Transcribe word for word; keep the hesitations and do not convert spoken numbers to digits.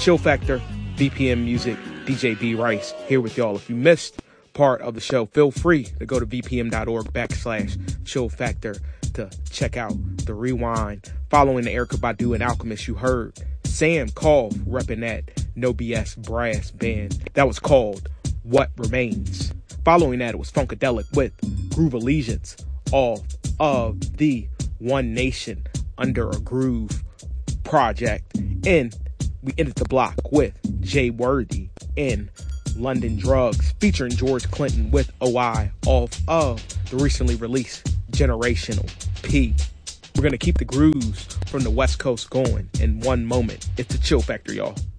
Chill Factor, B P M Music, D J B Rice here with y'all. If you missed part of the show, feel free to go to vpm.org backslash chill factor to check out the rewind. Following the Erykah Badu and Alchemist, you heard Sam Call repping that No B S brass band. That was called What Remains. Following that, it was Funkadelic with Groove Allegiance off of the One Nation Under a Groove project. And we ended the block with Jay Worthy in London Drugs featuring George Clinton with O I off of the recently released Generational P. We're going to keep the grooves from the West Coast going in one moment. It's the Chill Factor, y'all.